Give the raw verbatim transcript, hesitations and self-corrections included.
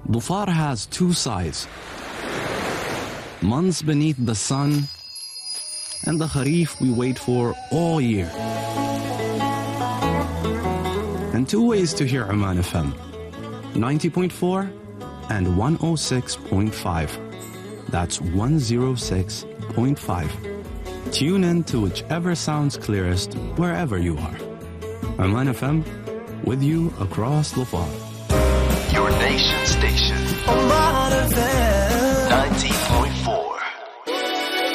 Dhofar has two sides. Months beneath the sun, and the Kharif we wait for all year. And two ways to hear Oman F M, ninety point four and one oh six point five. That's one oh six point five. Tune in to whichever sounds clearest wherever you are. Oman F M, with you across Dhofar. Your nation station. Oman F M.